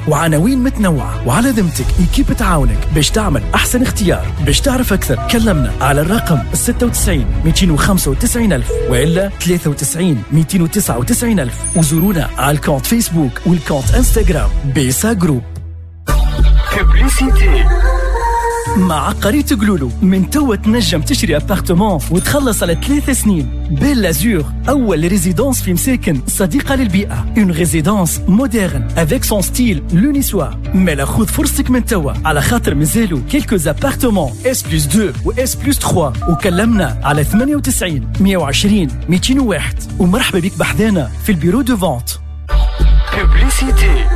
وعناوين متنوعة، وعلى ذمتك إيكيب تعاونك باش تعمل أحسن اختيار. باش تعرف أكثر كلمنا على الرقم 96 295 ألف وإلا 93 299 ألف، وزورونا على الكونت فيسبوك والكونت انستغرام بيسا جروب. ببليسيتي مع عقاري تقلولو من توا تنجم تشري ابارتمون وتخلص على 3 سنين. بيل لازور أول ريزيدونس في مساكن صديقة للبيئة، اون ريزيدونس مودرن افيك سون ستيل لونيسوا. مالا خذ فرصتك من توا على خاطر مازالو كيلكوز ابارتمون اس بلس 2 و اس بلس 3. وكلمنا على 98 120 201 ومرحبا بك بحذانا في البيرو دو فونت. ببليسيتي.